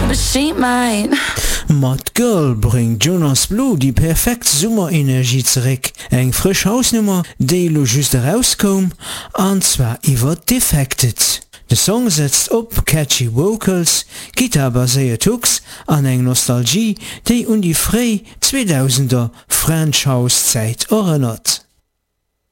but she mine. Mad Girl bringt Jonas Blue die perfekt Sommerenergie zurück. Eng frisch Hausnummer, die lo just rauskom, und zwar iwwer Defected. Der Song setzt op catchy Vocals, Gitarre-basiert Hooks an eng Nostalgie, die die frei 2000er French House Zeit erinnert.